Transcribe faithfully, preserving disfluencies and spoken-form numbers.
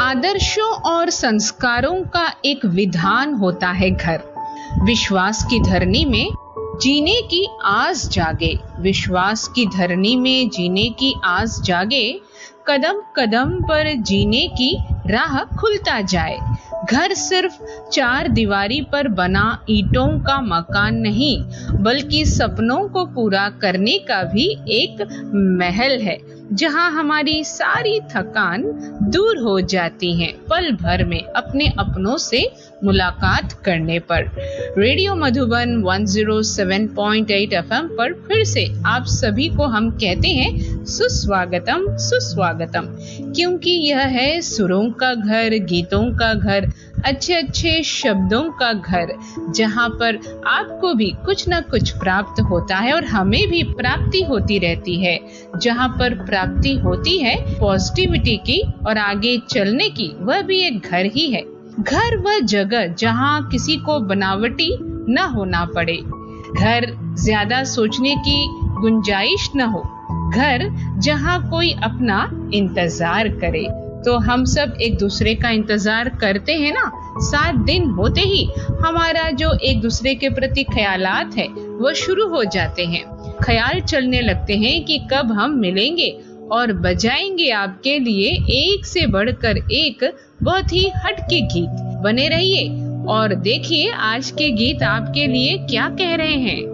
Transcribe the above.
आदर्शों और संस्कारों का एक विधान होता है घर। विश्वास की धरनी में जीने की आस जागे, विश्वास की धरनी में जीने की आस जागे, कदम कदम पर जीने की राह खुलता जाए। घर सिर्फ चार दीवारी पर बना ईंटों का मकान नहीं, बल्कि सपनों को पूरा करने का भी एक महल है, जहां हमारी सारी थकान दूर हो जाती है पल भर में अपने अपनों से मुलाकात करने पर। रेडियो मधुबन एक सौ सात पॉइंट आठ एफएम पर फिर से आप सभी को हम कहते हैं सुस्वागतम सुस्वागतम, क्योंकि यह है सुरों का घर, गीतों का घर, अच्छे अच्छे शब्दों का घर, जहां पर आपको भी कुछ ना कुछ प्राप्त होता है और हमें भी प्राप्ति होती रहती है। जहां पर प्राप्ति होती है पॉजिटिविटी की और आगे चलने की, वह भी एक घर ही है। घर वह जगह जहां किसी को बनावटी न होना पड़े, घर ज्यादा सोचने की गुंजाइश न हो, घर जहां कोई अपना इंतजार करे। तो हम सब एक दूसरे का इंतजार करते हैं ना। सात दिन होते ही हमारा जो एक दूसरे के प्रति ख्यालात है वो शुरू हो जाते हैं। ख्याल चलने लगते हैं कि कब हम मिलेंगे और बजाएंगे आपके लिए एक से बढ़कर एक बहुत ही हटके गीत। बने रहिए और देखिए आज के गीत आपके लिए क्या कह रहे हैं।